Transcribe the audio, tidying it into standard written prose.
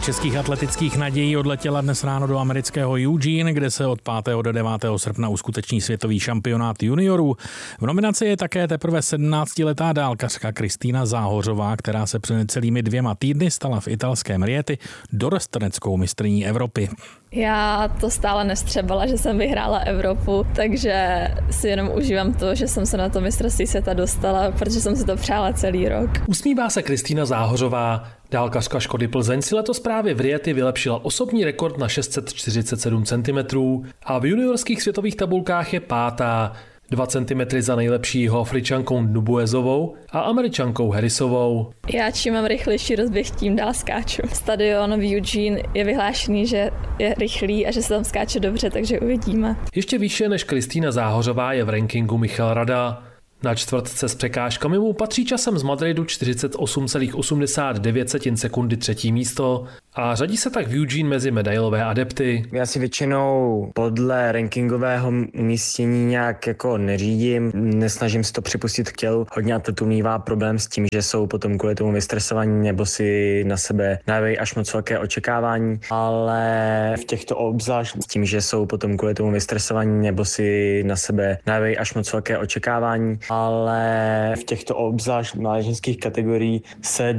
českých atletických nadějí odletěla dnes ráno do amerického Eugene, kde se od 5. do 9. srpna uskuteční světový šampionát juniorů. V nominaci je také teprve 17letá dálkařka Kristýna Záhořová, která se před necelými 2 týdny stala v italském Rieti dorosteneckou mistryní Evropy. Já to stále nestřebala, že jsem vyhrála Evropu, takže si jenom užívám to, že jsem se na to mistrovství světa dostala, protože jsem si to přála celý rok. Usmívá se Kristýna Záhořová. Dálkařka Škody Plzeň si letos právě v Rieti vylepšila osobní rekord na 647 cm a v juniorských světových tabulkách je 5. 2 cm za nejlepšího Afričankou Dubuezovou a Američankou Harrisovou. Já čím mám rychlejší rozběh, tím dál skáču. Stadion v Eugene je vyhlášený, že je rychlý a že se tam skáče dobře, takže uvidíme. Ještě výše než Kristýna Záhořová je v rankingu Michal Rada. Na čtvrtce s překážkami mu patří časem z Madridu 48,89 sekundy 3. místo a řadí se tak v Eugene mezi medailové adepty. Já si většinou podle rankingového umístění nějak jako neřídím, nesnažím si to připustit k tělu. Hodně atletů mívá problém s tím, že jsou potom kvůli tomu vystresovaní nebo si na sebe dávají až moc velké očekávání, ale v těchto obzvlášť s tím, že jsou potom kvůli tomu vystresovaní nebo si na sebe dávají až moc velké očekávání, ale v těchto obzvlášť mládežnických kategorií se